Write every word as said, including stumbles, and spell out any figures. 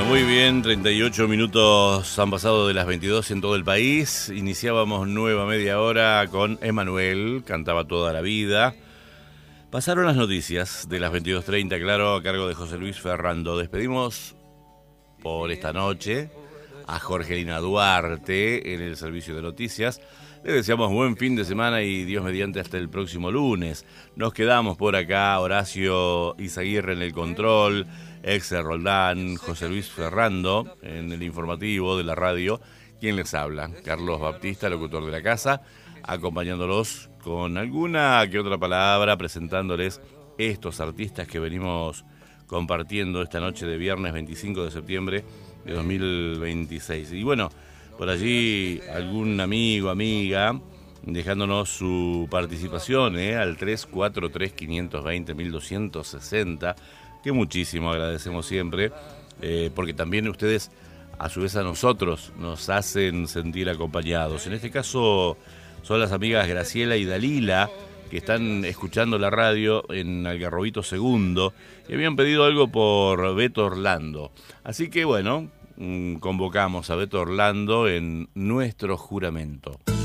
Muy bien, treinta y ocho minutos han pasado de las veintidós en todo el país. Iniciábamos nueva media hora con Emanuel, cantaba toda la vida. Pasaron las noticias de las veintidós treinta, claro, a cargo de José Luis Ferrando. Despedimos por esta noche a Jorgelina Duarte en el servicio de noticias. Le deseamos buen fin de semana y Dios mediante hasta el próximo lunes. Nos quedamos por acá, Horacio Izaguirre en el control, Exe Roldán, José Luis Ferrando en el informativo de la radio. ¿Quién les habla? Carlos Baptista, locutor de la casa, acompañándolos con alguna que otra palabra, presentándoles estos artistas que venimos compartiendo esta noche de viernes veinticinco de septiembre de dos mil veintiséis. Y bueno, por allí algún amigo, amiga, dejándonos su participación ¿eh? al tres cuatro tres, cinco dos cero, uno dos seis cero, que muchísimo agradecemos siempre, eh, porque también ustedes, a su vez a nosotros, nos hacen sentir acompañados. En este caso son las amigas Graciela y Dalila, que están escuchando la radio en Algarrobito Segundo, y habían pedido algo por Beto Orlando. Así que bueno, convocamos a Beto Orlando en Nuestro Juramento.